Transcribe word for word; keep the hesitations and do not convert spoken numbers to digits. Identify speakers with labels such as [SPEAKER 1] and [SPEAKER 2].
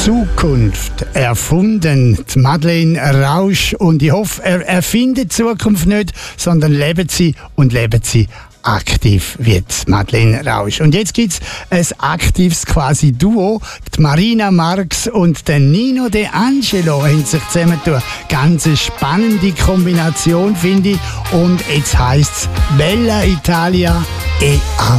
[SPEAKER 1] Zukunft erfunden. Die Madeleine Rausch. Und ich hoffe, er erfindet die Zukunft nicht, sondern lebt sie und lebt sie aktiv wird Madeleine Rausch. Und jetzt gibt es ein aktives quasi Duo. Die Marina Marx und der Nino De Angelo haben sich zusammengetan. Ganz eine spannende Kombination, finde ich. Und jetzt heisst es Bella Italia e